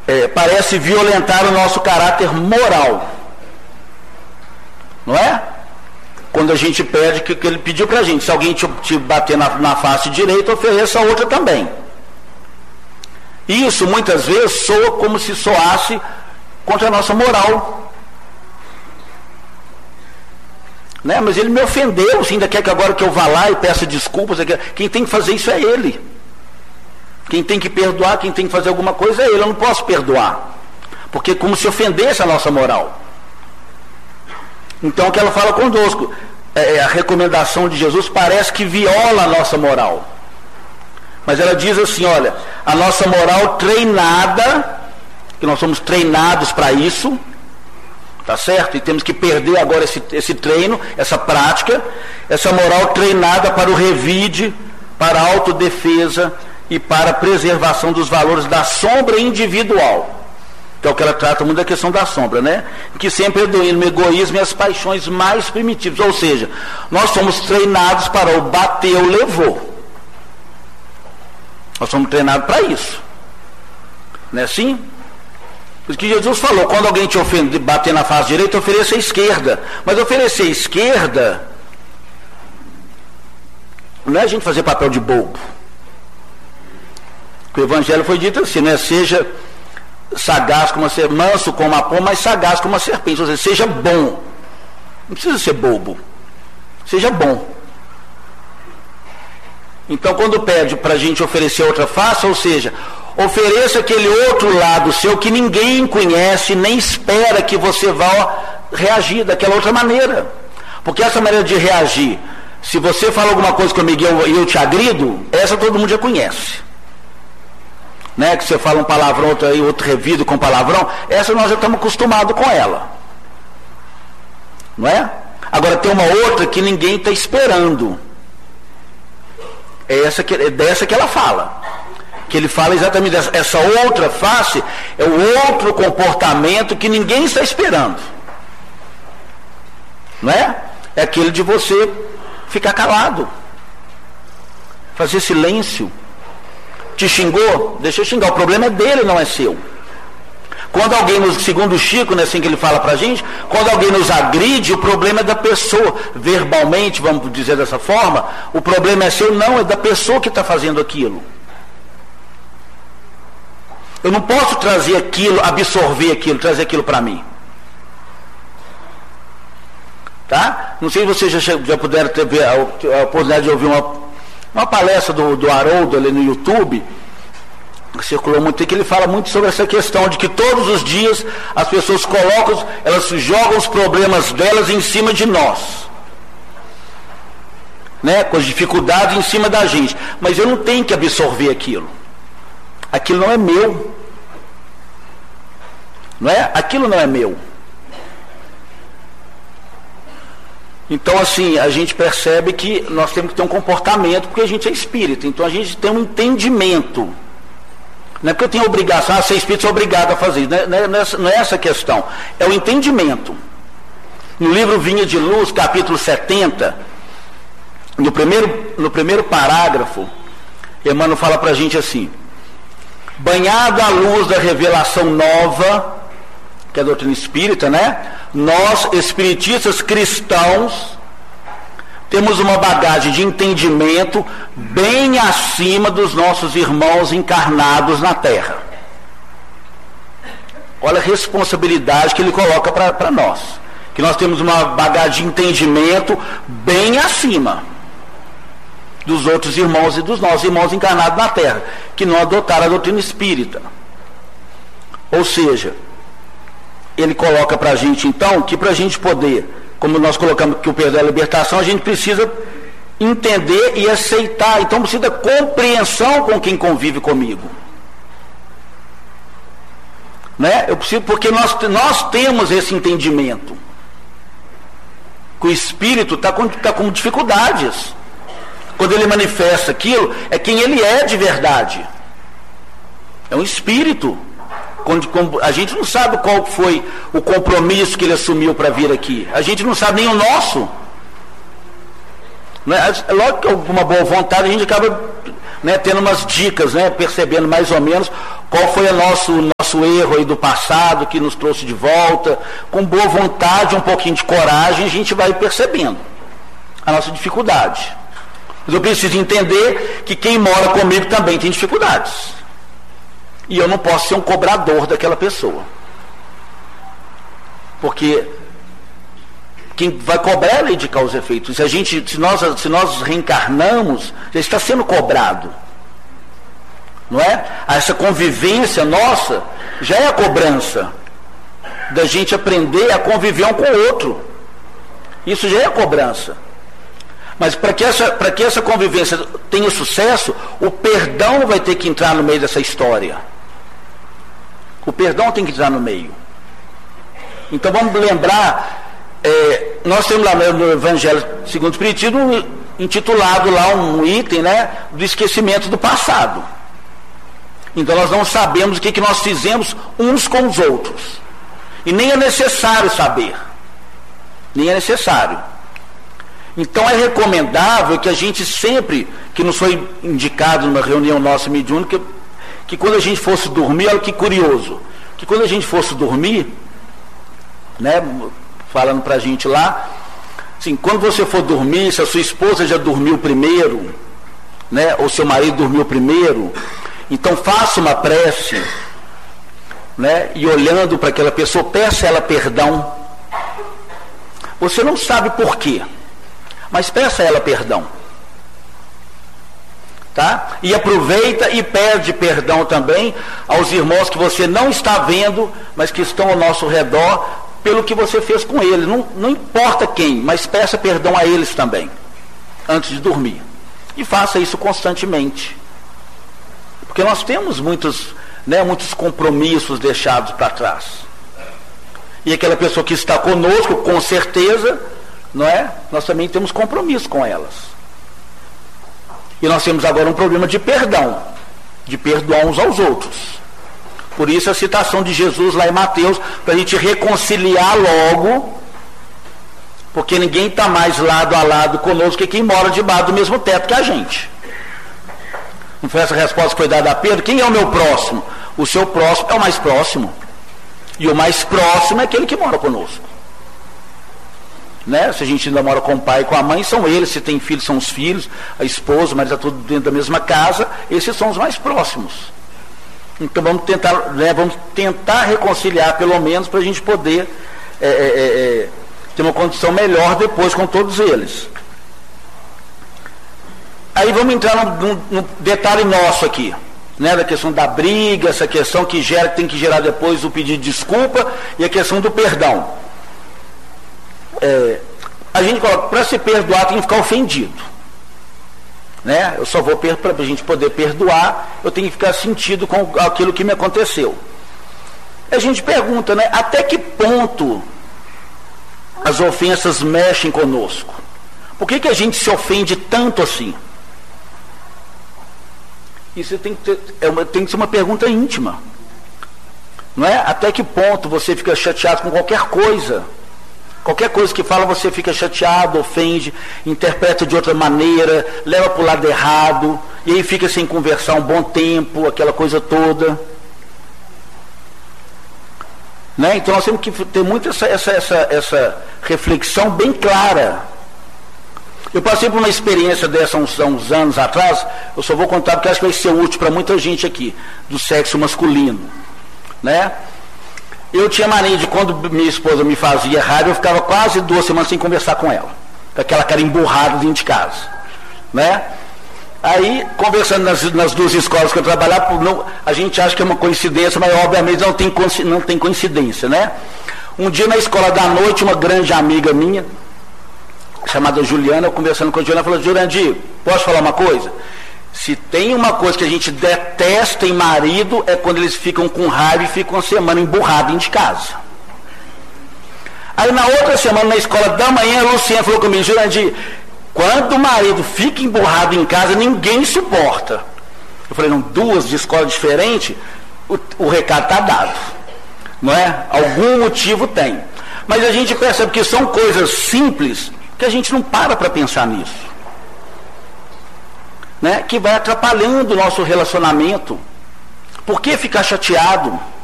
parece violentar o nosso caráter moral. Não é? Quando a gente pede que ele pediu para a gente, se alguém te bater na face direita, ofereça a outra também. Isso muitas vezes soa como se soasse contra a nossa moral. Né? Mas ele me ofendeu, ainda quer que agora que eu vá lá e peça desculpas. Quem tem que fazer isso é ele. Quem tem que perdoar, quem tem que fazer alguma coisa é ele. Eu não posso perdoar, porque é como se ofendesse a nossa moral. Então o que ela fala conosco, a recomendação de Jesus parece que viola a nossa moral. Mas ela diz assim, olha, a nossa moral treinada, que nós somos treinados para isso, tá certo? E temos que perder agora esse treino, essa prática, essa moral treinada para o revide, para a autodefesa e para a preservação dos valores da sombra individual. Que é o que ela trata muito da questão da sombra, né? Que sempre predomina o egoísmo e as paixões mais primitivas. Ou seja, nós somos treinados para o bateu, levou. Nós somos treinados para isso. Não é assim? Por isso que Jesus falou, quando alguém te ofende, bater na face direita, ofereça a esquerda. Mas oferecer a esquerda não é a gente fazer papel de bobo. O evangelho foi dito assim, né? Seja sagaz como manso como a pomba, mas sagaz como a serpente. Ou seja, seja bom. Não precisa ser bobo. Seja bom. Então, quando pede para a gente oferecer outra face, ou seja, ofereça aquele outro lado seu que ninguém conhece, nem espera que você vá reagir daquela outra maneira. Porque essa maneira de reagir, se você fala alguma coisa comigo e eu te agrido, essa todo mundo já conhece. Né? Que você fala um palavrão, outro revido com palavrão, essa nós já estamos acostumados com ela. Não é? Agora tem uma outra que ninguém está esperando. É dessa que ela fala. Que ele fala exatamente dessa. Essa outra face é o outro comportamento que ninguém está esperando. Não é? É aquele de você ficar calado. Fazer silêncio. Te xingou? Deixa eu xingar. O problema é dele, não é seu. Quando alguém, segundo o Chico, né, assim que ele fala pra gente, quando alguém nos agride, o problema é da pessoa, verbalmente, vamos dizer dessa forma, o problema é seu, não, é da pessoa que está fazendo aquilo. Eu não posso trazer aquilo, absorver aquilo, trazer aquilo para mim. Tá? Não sei se vocês já puderam ter a oportunidade de ouvir uma palestra do Haroldo ali no YouTube, circulou muito, que ele fala muito sobre essa questão de que todos os dias as pessoas elas jogam os problemas delas em cima de nós, né, com as dificuldades em cima da gente, mas eu não tenho que absorver aquilo não é meu, não é? Aquilo não é meu. Então, assim, a gente percebe que nós temos que ter um comportamento, porque a gente é espírita, então a gente tem um entendimento. Não é porque eu tenho obrigação, ser espírita sou obrigado a fazer isso. Não é essa a questão. É o entendimento. No livro Vinha de Luz, capítulo 70, no primeiro parágrafo, Emmanuel fala para a gente assim: banhado à luz da revelação nova, que é a doutrina espírita, né? Nós, espiritistas cristãos, temos uma bagagem de entendimento bem acima dos nossos irmãos encarnados na Terra. Olha a responsabilidade que ele coloca para nós. Que nós temos uma bagagem de entendimento bem acima dos outros irmãos e dos nossos irmãos encarnados na Terra, que não adotaram a doutrina espírita. Ou seja, ele coloca para a gente então que para a gente poder, como nós colocamos que o perdão é a libertação, a gente precisa entender e aceitar. Então precisa de compreensão com quem convive comigo. Né? Eu preciso, porque nós temos esse entendimento. Que o espírito está com dificuldades. Quando ele manifesta aquilo, é quem ele é de verdade. É um espírito. A gente não sabe qual foi o compromisso que ele assumiu para vir aqui. A gente não sabe nem o nosso. É lógico que com uma boa vontade a gente acaba, né, tendo umas dicas, né, percebendo mais ou menos Qual foi o nosso erro aí do passado que nos trouxe de volta? Com boa vontade, um pouquinho de coragem, a gente vai percebendo a nossa dificuldade. Mas eu preciso entender que quem mora comigo também tem dificuldades. E eu não posso ser um cobrador daquela pessoa. Porque quem vai cobrar é a lei de causa e efeito. Se nós reencarnamos, já está sendo cobrado. Não é? Essa convivência nossa já é a cobrança da gente aprender a conviver um com o outro. Isso já é a cobrança. Mas para que essa convivência tenha sucesso, o perdão vai ter que entrar no meio dessa história. O perdão tem que entrar no meio. Então vamos lembrar, nós temos lá no Evangelho segundo o Espiritismo intitulado lá um item, né, do esquecimento do passado. Então nós não sabemos o que nós fizemos uns com os outros. E nem é necessário saber. Nem é necessário. Então é recomendável que a gente sempre, que nos foi indicado numa reunião nossa mediúnica, que quando a gente fosse dormir, olha que curioso, que quando a gente fosse dormir, né, falando pra gente lá, assim, quando você for dormir, se a sua esposa já dormiu primeiro, né, ou seu marido dormiu primeiro, então faça uma prece, né, e olhando para aquela pessoa, peça a ela perdão. Você não sabe por quê, mas peça a ela perdão. Tá? E aproveita e pede perdão também aos irmãos que você não está vendo, mas que estão ao nosso redor, pelo que você fez com eles. Não importa quem, mas peça perdão a eles também, antes de dormir. E faça isso constantemente. Porque nós temos muitos compromissos deixados para trás. E aquela pessoa que está conosco, com certeza, não é? Nós também temos compromisso com elas. E nós temos agora um problema de perdão, de perdoar uns aos outros. Por isso a citação de Jesus lá em Mateus, para a gente reconciliar logo, porque ninguém está mais lado a lado conosco que quem mora debaixo do mesmo teto que a gente. Não foi essa a resposta que foi dada a Pedro? Quem é o meu próximo? O seu próximo é o mais próximo. E o mais próximo é aquele que mora conosco. Né? Se a gente ainda mora com o pai e com a mãe, são eles. Se tem filhos, são os filhos, a esposa, mas é tudo dentro da mesma casa. Esses são os mais próximos. Então vamos tentar reconciliar, pelo menos, para a gente poder ter uma condição melhor depois com todos eles. Aí vamos entrar num detalhe nosso aqui, né, da questão da briga, essa questão que tem que gerar depois o pedido de desculpa e a questão do perdão. A gente coloca, para se perdoar tem que ficar ofendido. Né? Eu só vou para a gente poder perdoar, eu tenho que ficar sentido com aquilo que me aconteceu. A gente pergunta, né, até que ponto as ofensas mexem conosco? Por que a gente se ofende tanto assim? Isso tem que ser uma pergunta íntima. Não é? Até que ponto você fica chateado com qualquer coisa? Qualquer coisa que fala, você fica chateado, ofende, interpreta de outra maneira, leva para o lado errado, e aí fica sem conversar um bom tempo, aquela coisa toda. Né? Então nós temos que ter muito essa reflexão bem clara. Eu passei por uma experiência dessa uns anos atrás, eu só vou contar porque acho que vai ser útil para muita gente aqui, do sexo masculino. Né? Eu tinha mania de, quando minha esposa me fazia raiva, eu ficava quase 2 semanas sem conversar com ela, com aquela cara emburrada dentro de casa. Né? Aí, conversando nas 2 escolas que eu trabalhava, a gente acha que é uma coincidência, mas obviamente não tem coincidência. Né? Um dia na escola da noite, uma grande amiga minha, chamada Juliana, eu conversando com a Juliana, falou: Jurandir, posso falar uma coisa? Se tem uma coisa que a gente detesta em marido, é quando eles ficam com raiva e ficam uma semana emburrados dentro de casa. Aí na outra semana, na escola da manhã, a Luciana falou comigo: Jurandir, quando o marido fica emburrado em casa, ninguém suporta. Eu falei: não, 2 de escola diferente, o recado está dado. Não é? Algum motivo tem. Mas a gente percebe que são coisas simples que a gente não para pensar nisso. Né? Que vai atrapalhando o nosso relacionamento. Por que ficar chateado?